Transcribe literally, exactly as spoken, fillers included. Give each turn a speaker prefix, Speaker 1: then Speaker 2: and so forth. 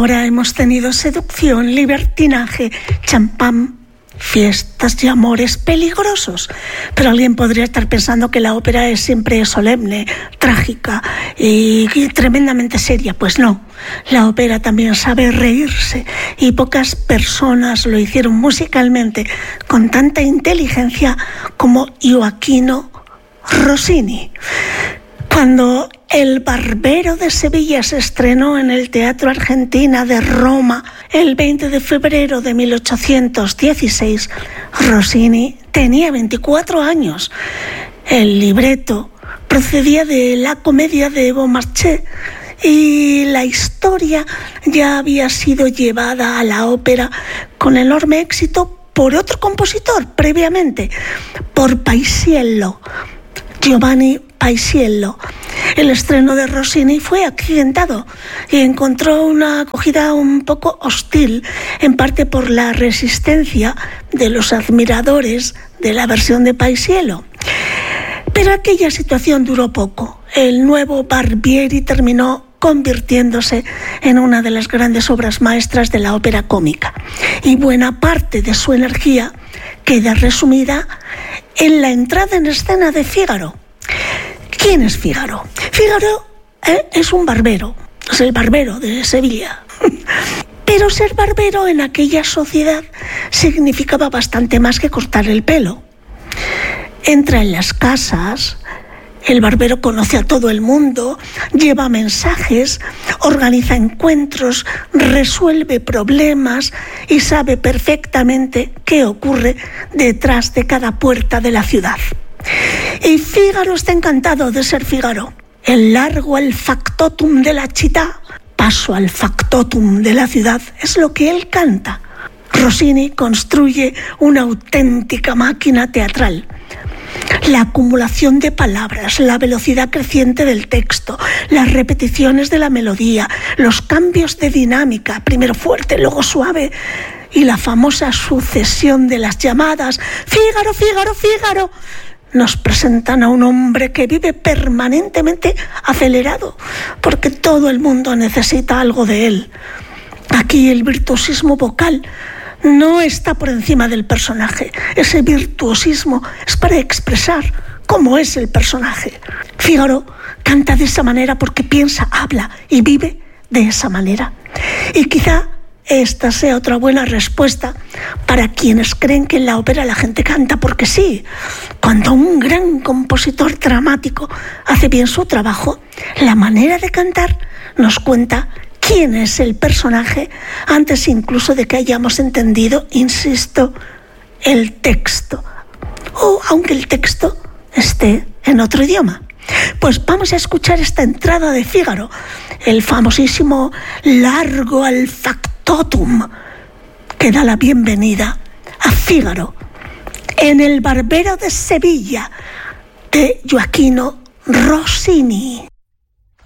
Speaker 1: ahora hemos tenido seducción, libertinaje, champán, fiestas y amores peligrosos. Pero alguien podría estar pensando que la ópera es siempre solemne, trágica y, y tremendamente seria. Pues no, la ópera también sabe reírse, y pocas personas lo hicieron musicalmente con tanta inteligencia como Gioachino Rossini. Cuando El Barbero de Sevilla se estrenó en el Teatro Argentina de Roma el veinte de febrero de mil ochocientos dieciséis, Rossini tenía veinticuatro años. El libreto procedía de la comedia de Beaumarchais y la historia ya había sido llevada a la ópera con enorme éxito por otro compositor previamente, por Paisiello, Giovanni Paisiello. El estreno de Rossini fue accidentado y encontró una acogida un poco hostil, en parte por la resistencia de los admiradores de la versión de Paisiello. Pero aquella situación duró poco. El nuevo Barbieri terminó convirtiéndose en una de las grandes obras maestras de la ópera cómica, y buena parte de su energía queda resumida en la entrada en escena de Fígaro. ¿Quién es Fígaro? Fígaro eh, es un barbero, es el barbero de Sevilla. Pero ser barbero en aquella sociedad significaba bastante más que cortar el pelo. Entra en las casas, el barbero conoce a todo el mundo, lleva mensajes, organiza encuentros, resuelve problemas y sabe perfectamente qué ocurre detrás de cada puerta de la ciudad. Y Fígaro está encantado de ser Fígaro. El largo al factotum de la città, paso al factotum de la ciudad, es lo que él canta. Rossini construye una auténtica máquina teatral. La acumulación de palabras, la velocidad creciente del texto, las repeticiones de la melodía, los cambios de dinámica, primero fuerte, luego suave, y la famosa sucesión de las llamadas «Fígaro, Fígaro, Fígaro», nos presentan a un hombre que vive permanentemente acelerado, porque todo el mundo necesita algo de él. Aquí el virtuosismo vocal no está por encima del personaje. Ese virtuosismo es para expresar cómo es el personaje. Fígaro canta de esa manera porque piensa, habla y vive de esa manera. Y quizá esta sea otra buena respuesta para quienes creen que en la ópera la gente canta porque sí. Cuando un gran compositor dramático hace bien su trabajo, la manera de cantar nos cuenta quién es el personaje antes incluso de que hayamos entendido, insisto, el texto. O aunque el texto esté en otro idioma. Pues vamos a escuchar esta entrada de Fígaro, el famosísimo largo al factotum, que da la bienvenida a Fígaro en El Barbero de Sevilla, de Gioachino Rossini.